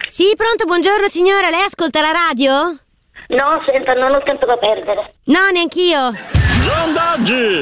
Sì, pronto, buongiorno signora, lei ascolta la radio? No, senta, non ho tempo da perdere. No, neanch'io. Sondaggi!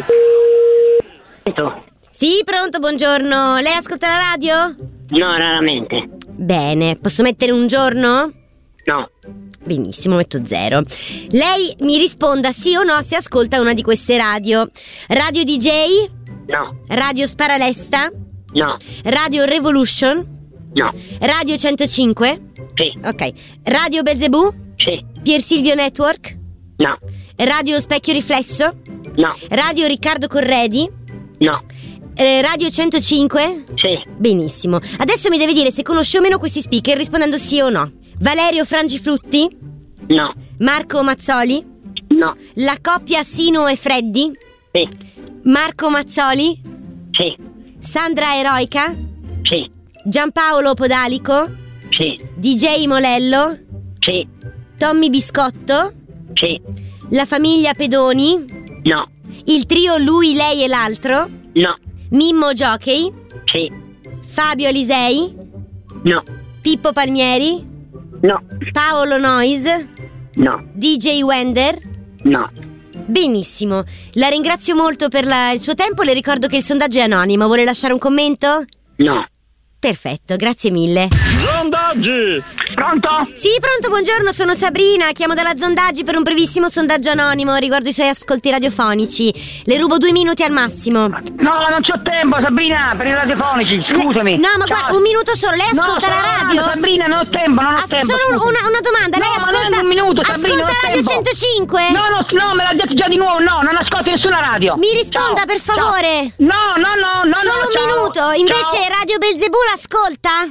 Sì, pronto, buongiorno, lei ascolta la radio? No, raramente. Bene, posso mettere un giorno? No. Benissimo, metto 0. Lei mi risponda sì o no se ascolta una di queste radio. Radio DJ? No. Radio Sparalesta? No. Radio Revolution? No. Radio 105? Sì. Ok. Radio Belzebù? Sì. Pier Silvio Network? No. Radio Specchio Riflesso? No. Radio Riccardo Corredi? No. Radio 105? Sì. Benissimo. Adesso mi deve dire se conosce o meno questi speaker rispondendo sì o no. Valerio Frangiflutti? No. Marco Mazzoli? No. La coppia Sino e Freddi? Sì. Marco Mazzoli? Sì. Sandra Eroica? Sì. Giampaolo Podalico? Sì. DJ Molello? Sì. Tommy Biscotto? Sì. La famiglia Pedoni? No. Il trio Lui, Lei e l'altro? No. Mimmo Jockey? Sì. Fabio Alisei? No. Pippo Palmieri? No. Paolo Noyes? No. DJ Wender? No. Benissimo, la ringrazio molto per il suo tempo. Le ricordo che il sondaggio è anonimo. Vuole lasciare un commento? No. Perfetto, grazie mille. Sondaggi! Pronto? Sì, pronto, buongiorno, sono Sabrina. Chiamo dalla Zondaggi per un brevissimo sondaggio anonimo riguardo i suoi ascolti radiofonici. Le rubo 2 minuti al massimo. No, non c'ho tempo, Sabrina, per i radiofonici, scusami. No, ma Ciao. guarda, un minuto solo. Lei ascolta la radio? Sabrina, non ho tempo, non ho tempo. Solo una domanda. Lei No, ma ascolta? non è un minuto, Sabrina, ascolta non ho Radio tempo. 105? No, me l'ha detto già di nuovo, no, non ascolto nessuna radio. Mi risponda, Ciao, per favore. ciao. No, Solo un ciao. minuto. Invece Ciao. Radio Belzebù l'ascolta?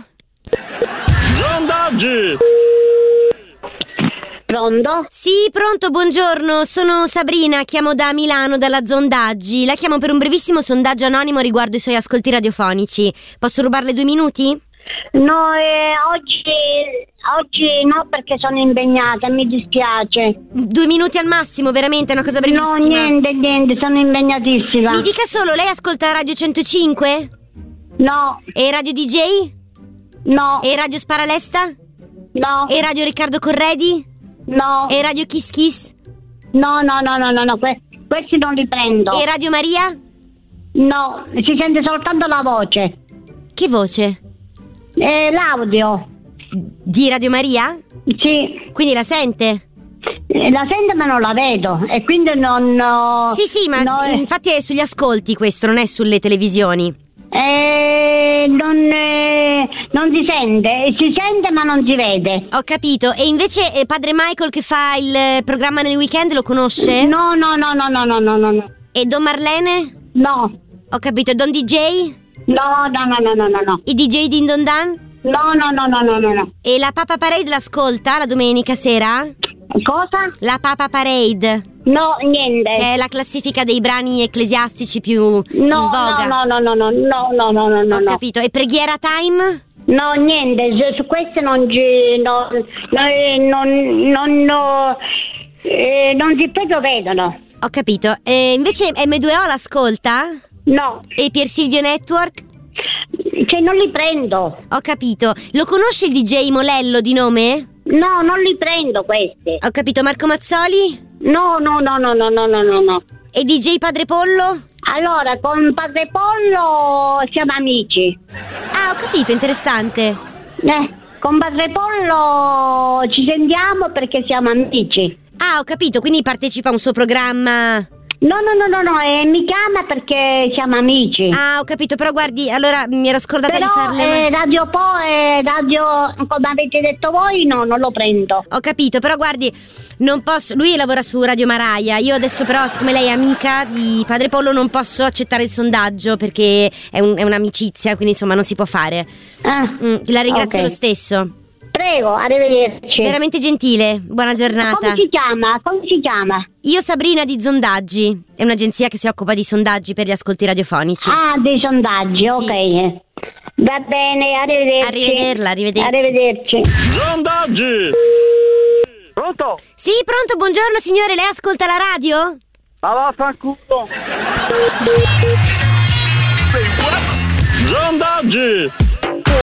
Sondaggi! Pronto? Sì, pronto, buongiorno, sono Sabrina, chiamo da Milano, dalla Zondaggi. La chiamo per un brevissimo sondaggio anonimo riguardo i suoi ascolti radiofonici. Posso rubarle 2 minuti? No, oggi no, perché sono impegnata, mi dispiace. 2 minuti al massimo, veramente, è una cosa brevissima. No, niente, sono impegnatissima. Mi dica solo, lei ascolta Radio 105? No, E Radio DJ? no, E Radio Sparalesta? no, E Radio Riccardo Corredi? no, E Radio Kiss Kiss? no, questi non li prendo. E Radio Maria? No, si sente soltanto la voce. Che voce? L'audio. Di Radio Maria? Sì, Quindi la sente? la sento ma non la vedo e quindi non... Sì, ma no, infatti è sugli ascolti questo, non è sulle televisioni. non si sente ma non si vede. Ho capito. E invece padre Michael che fa il programma nel weekend lo conosce? No. E Don Marlene? No. Ho capito. E Don DJ? No. I DJ di Don Dan? No. E la Papa Parade l'ascolta la domenica sera? Cosa? La Papa Parade, No, niente. che è la classifica dei brani ecclesiastici più in No. Ho capito. E Preghiera Time? No, niente, su questo non si proprio vedono. Ho capito. E invece M2O l'ascolta? No, E Pier Silvio Network? cioè non li prendo. Ho capito. Lo conosce il DJ Molello di nome? No, non li prendo questi. Ho capito. Marco Mazzoli? No. E DJ Padre Pollo? Allora, con Padre Pollo siamo amici. Ah, ho capito, interessante. Con Padre Pollo ci sentiamo perché siamo amici. Ah, ho capito, quindi partecipa a un suo programma. No, mi chiama perché siamo amici. Ah, ho capito, però guardi, allora mi ero scordata Però di farle. radio come avete detto voi, no, non lo prendo. Ho capito, però guardi, non posso. Lui lavora su Radio Maraia. Io adesso, però, siccome lei è amica di Padre Pollo, non posso accettare il sondaggio perché è un'amicizia, quindi insomma non si può fare. La ringrazio ok. lo stesso. Prego, arrivederci. Veramente gentile, buona giornata. Come si chiama? Io Sabrina di Zondaggi, è un'agenzia che si occupa di sondaggi per gli ascolti radiofonici. Ah, dei sondaggi, Sì. ok. Va bene, arrivederci. Arrivederci. Sondaggi! Pronto? Sì, pronto, buongiorno signore, lei ascolta la radio? Ma vaffanculo. Sondaggi!